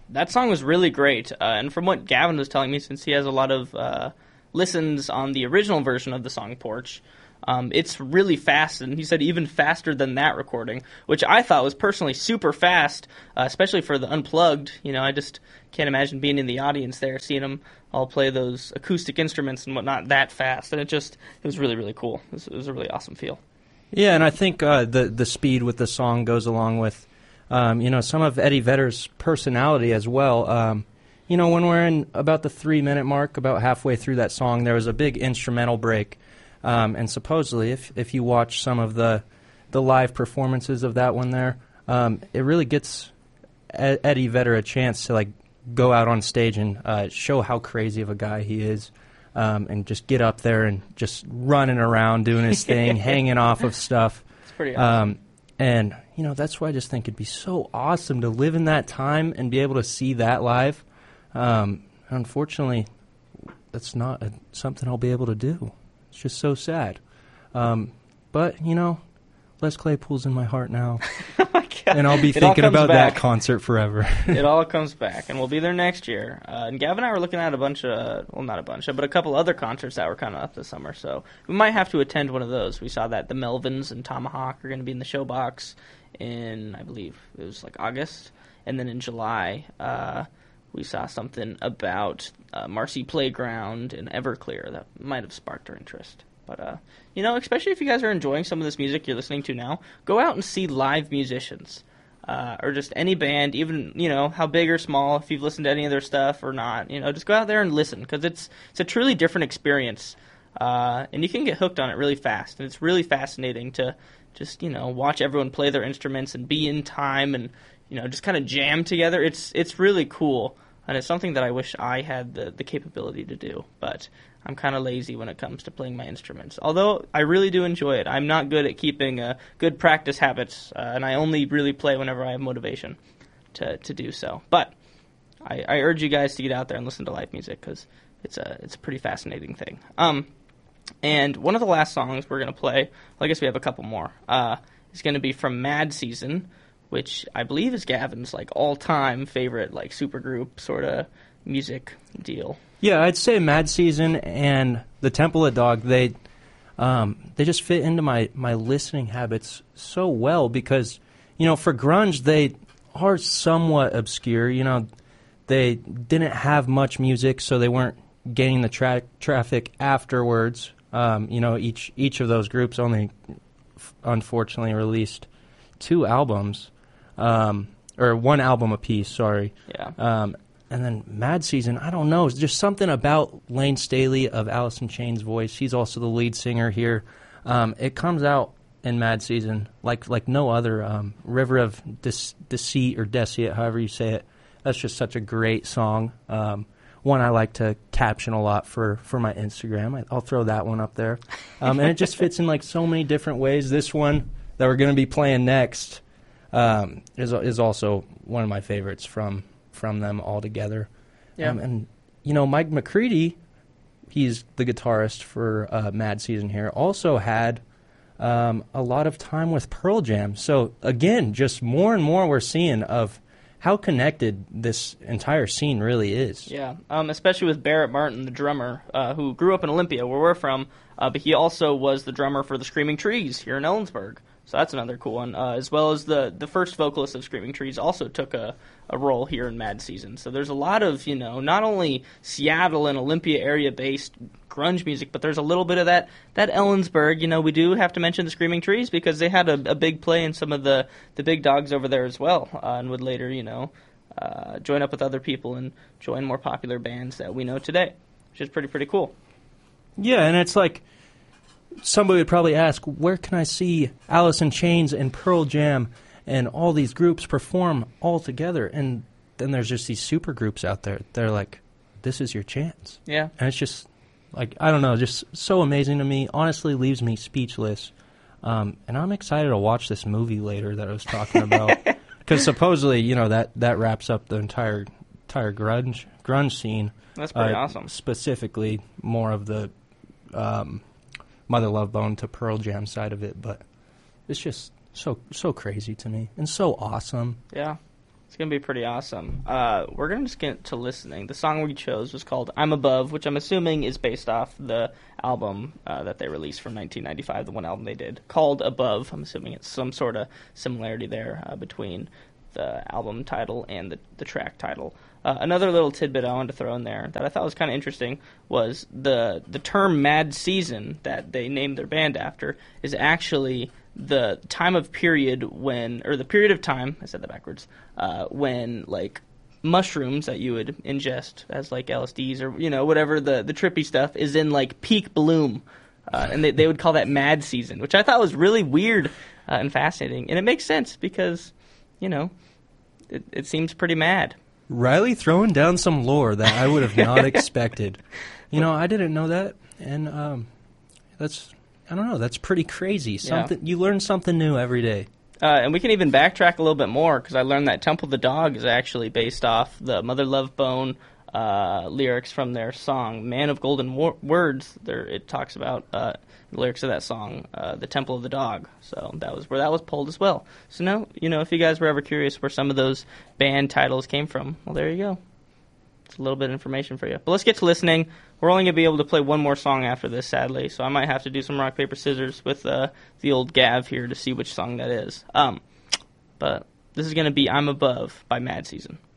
that song was really great. And from what Gavin was telling me, since he has a lot of listens on the original version of the song Porch, it's really fast, and he said even faster than that recording, which I thought was personally super fast, especially for the Unplugged. I just can't imagine being in the audience there, seeing them all play those acoustic instruments and whatnot that fast, and it was really, really cool. It was a really awesome feel. Yeah, and I think the speed with the song goes along with, some of Eddie Vedder's personality as well. When we're in about the 3-minute mark, about halfway through that song, there was a big instrumental break. And supposedly, if you watch some of the live performances of that one there, it really gets Eddie Vedder a chance to go out on stage and show how crazy of a guy he is, and just get up there and just running around doing his thing, hanging off of stuff. It's pretty awesome. And that's why I just think it'd be so awesome to live in that time and be able to see that live. Unfortunately, that's not something I'll be able to do. It's just so sad. But, Les Claypool's in my heart now. Oh my God. And I'll be thinking about that concert forever. It all comes back, and we'll be there next year. And Gavin and I were looking at a couple other concerts that were kind of up this summer, so we might have to attend one of those. We saw that the Melvins and Tomahawk are going to be in the Showbox in, I believe, it was August. And then in July, we saw something about Marcy Playground and Everclear that might have sparked our interest. But, especially if you guys are enjoying some of this music you're listening to now, go out and see live musicians. Or just any band, even, how big or small, if you've listened to any of their stuff or not. Just go out there and listen, because it's a truly different experience. And you can get hooked on it really fast. And it's really fascinating to just, watch everyone play their instruments and be in time and, just kind of jam together. It's really cool. And it's something that I wish I had the capability to do. But I'm kind of lazy when it comes to playing my instruments. Although I really do enjoy it. I'm not good at keeping good practice habits. And I only really play whenever I have motivation to do so. But I urge you guys to get out there and listen to live music, because it's a pretty fascinating thing. And one of the last songs we're going to play, well, I guess we have a couple more, is going to be from Mad Season, which I believe is Gavin's all-time favorite supergroup sort of music deal. Yeah, I'd say Mad Season and the Temple of Dog, they just fit into my listening habits so well, because, for grunge, they are somewhat obscure. They didn't have much music, so they weren't gaining the traffic afterwards. Each of those groups only, unfortunately, released 2 albums. Or 1 album apiece, sorry. Yeah. And then Mad Season, I don't know, it's just something about Lane Staley of Alice in Chains' voice. He's also the lead singer here. It comes out in Mad Season like no other. River of Deceit or Deceit, however you say it. That's just such a great song. One I like to caption a lot for my Instagram. I'll throw that one up there. And it just fits in so many different ways. This one that we're going to be playing next is also one of my favorites from them all together. Yeah. And Mike McCready, he's the guitarist for Mad Season here, also had a lot of time with Pearl Jam. So again, just more and more we're seeing of how connected this entire scene really is. Yeah, especially with Barrett Martin, the drummer, who grew up in Olympia, where we're from, but he also was the drummer for the Screaming Trees here in Ellensburg. So that's another cool one, as well as the first vocalist of Screaming Trees also took a role here in Mad Season. So there's a lot of, not only Seattle and Olympia area-based grunge music, but there's a little bit of that Ellensburg. We do have to mention the Screaming Trees because they had a big play in some of the big dogs over there as well, and would later, join up with other people and join more popular bands that we know today, which is pretty cool. Yeah, and it's somebody would probably ask, where can I see Alice in Chains and Pearl Jam and all these groups perform all together? And then there's just these super groups out there. They're like, this is your chance. Yeah. And it's just, I don't know, just so amazing to me. Honestly, leaves me speechless. And I'm excited to watch this movie later that I was talking about. Because supposedly, that wraps up the entire grunge scene. That's pretty awesome. Specifically, more of the Mother Love Bone to Pearl Jam side of it, but it's just so crazy to me and so awesome. Yeah. It's going to be pretty awesome. We're going to just get to listening. The song we chose was called I'm Above, which I'm assuming is based off the album that they released from 1995, the one album they did, called Above. I'm assuming it's some sort of similarity there between the album title and the track title. Another little tidbit I wanted to throw in there that I thought was kind of interesting was the term Mad Season that they named their band after is actually the time of period when, or the period of time, I said that backwards, when, like, mushrooms that you would ingest as, like, LSDs or, you know, whatever the trippy stuff is in, like, peak bloom. And they would call that Mad Season, which I thought was really weird and fascinating. And it makes sense because, you know, it seems pretty mad. Riley throwing down some lore that I would have not expected. You know, I didn't know that, and that's, I don't know, that's pretty crazy. Something You learn something new every day. And we can even backtrack a little bit more, because I learned that Temple the Dog is actually based off the Mother Love Bone lyrics from their song Man of Golden Words. It talks about the lyrics of that song, the Temple of the Dog. So that was where that was pulled as well. So now, you know, if you guys were ever curious where some of those band titles came from, well, there you go. It's a little bit of information for you. But let's get to listening. We're only going to be able to play one more song after this, sadly, so I might have to do some rock, paper, scissors with the old Gav here to see which song that is. But this is going to be I'm Above by Mad Season.